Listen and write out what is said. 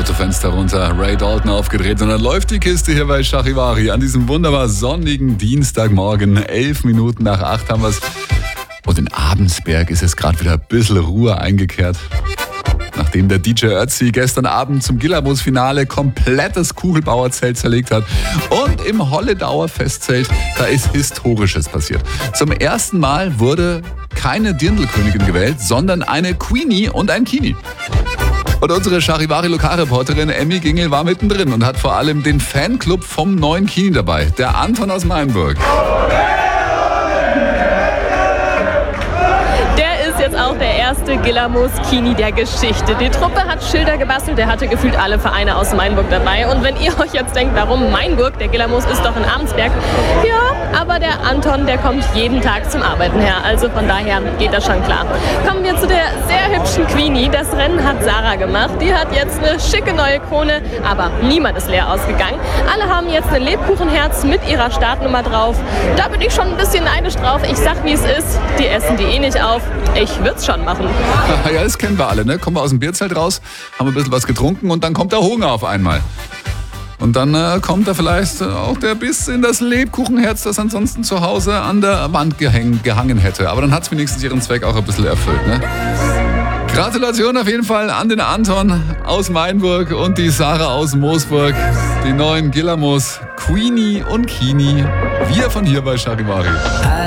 Autofenster runter, Ray Dalton aufgedreht und dann läuft die Kiste hier bei Charivari an diesem wunderbar sonnigen Dienstagmorgen. 11 Minuten nach 8 haben wir es. Und in Abensberg ist es gerade wieder ein bisschen Ruhe eingekehrt. Nachdem der DJ Ötzi gestern Abend zum Gillermoos-Finale komplettes Kugelbauerzelt zerlegt hat. Und im Holledauer Festzelt, da ist Historisches passiert. Zum ersten Mal wurde keine Dirndlkönigin gewählt, sondern eine Queenie und ein Kini. Und unsere Charivari-Lokalreporterin Emmy Gingel war mittendrin und hat vor allem den Fanclub vom neuen Kini dabei, der Anton aus Mainburg. Jetzt auch der erste Gillermoos-Kini der Geschichte. Die Truppe hat Schilder gebastelt, der hatte gefühlt alle Vereine aus Mainburg dabei. Und wenn ihr euch jetzt denkt, warum Mainburg, der Gillermoos ist doch in Abensberg. Ja, aber der Anton, der kommt jeden Tag zum Arbeiten her. Also von daher geht das schon klar. Kommen wir zu der sehr hübschen Queenie. Das Rennen hat Sarah gemacht. Die hat jetzt eine schicke neue Krone, aber niemand ist leer ausgegangen. Alle haben jetzt ein Lebkuchenherz mit ihrer Startnummer drauf. Da bin ich schon ein bisschen neidisch drauf. Ich sag, wie es ist. Die essen die eh nicht auf. Ich würde es schon machen. Ja, das kennen wir alle, ne? Kommen wir aus dem Bierzelt raus, haben ein bisschen was getrunken und dann kommt der Hunger auf einmal. Und dann kommt da vielleicht auch der Biss in das Lebkuchenherz, das ansonsten zu Hause an der Wand gehangen hätte. Aber dann hat es wenigstens ihren Zweck auch ein bisschen erfüllt, ne? Gratulation auf jeden Fall an den Anton aus Mainburg und die Sarah aus Moosburg. Die neuen Gillermoos, Queenie und Kini. Wir von hier bei Charivari.